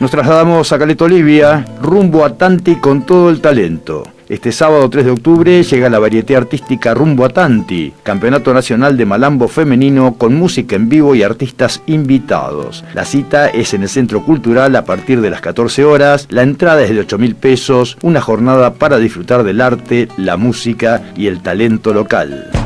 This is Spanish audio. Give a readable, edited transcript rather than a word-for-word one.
Nos trasladamos a Caleta Olivia, rumbo a Tanti con todo el talento. Este sábado 3 de octubre llega la varieté artística Rumbo a Tanti, Campeonato Nacional de Malambo Femenino con música en vivo y artistas invitados. La cita es en el Centro Cultural a partir de las 14 horas, la entrada es de 8.000 pesos, una jornada para disfrutar del arte, la música y el talento local.